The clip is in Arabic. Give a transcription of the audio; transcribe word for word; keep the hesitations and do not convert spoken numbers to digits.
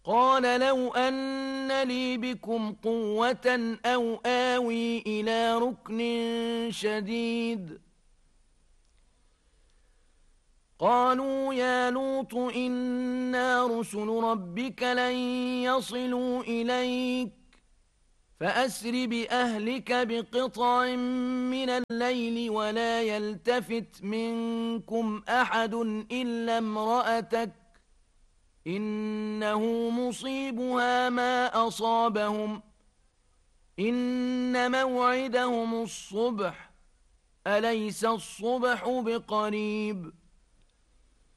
قال لو أن لي بكم قوة أو آوي إلى ركن شديد. قالوا يا لوط إنا رسل ربك لن يصلوا إليك فأسر بأهلك بقطع من الليل ولا يلتفت منكم أحد إلا امرأتك إنه مصيبها ما أصابهم إن موعدهم الصبح أليس الصبح بقريب